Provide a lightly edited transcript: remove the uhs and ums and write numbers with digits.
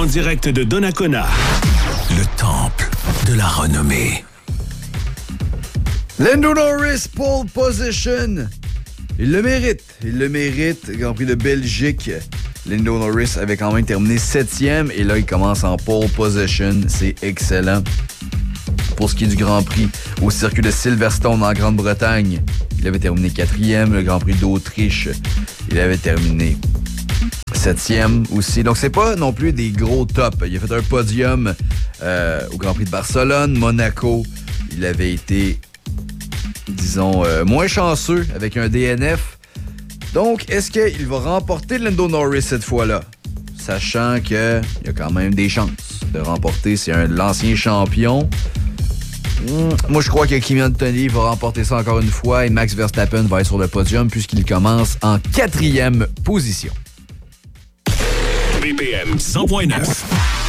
En direct de Donnacona, le temple de la renommée. Lando Norris, pole position. Il le mérite. Grand Prix de Belgique. Lando Norris avait quand même terminé 7e et là, il commence en pole position. C'est excellent. Pour ce qui est du Grand Prix au circuit de Silverstone en Grande-Bretagne, il avait terminé 4e. Le Grand Prix d'Autriche, il avait terminé 7e aussi. Donc, c'est pas non plus des gros tops. Il a fait un podium au Grand Prix de Barcelone, Monaco. Il avait été, disons, moins chanceux avec un DNF. Donc, est-ce qu'il va remporter Lando Norris cette fois-là? Sachant qu'il y a quand même des chances de remporter. C'est l'ancien champion. Moi, je crois que Kimi Antonelli va remporter ça encore une fois et Max Verstappen va être sur le podium puisqu'il commence en 4e position. BPM 100.9.